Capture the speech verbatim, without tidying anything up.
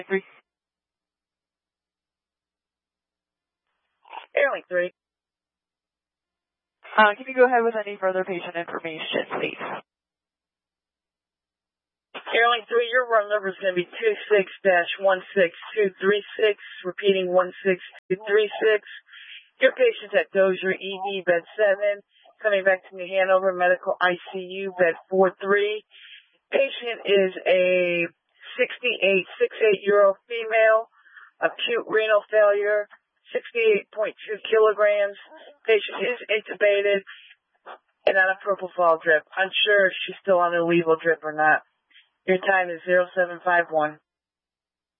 Three. Airlink three. Uh, can you go ahead with any further patient information, please? Airlink three, your run number is going to be two six dash one six two three six, repeating one six two three six. Your patient's at Dozier E D, bed seven, coming back to New Hanover, medical I C U, bed four three. Patient is a sixty-eight, sixty-eight-year-old female, acute renal failure, sixty-eight point two kilograms. Patient is intubated and on a propofol drip. Unsure if she's still on a levo drip or not. Your time is zero seven five one.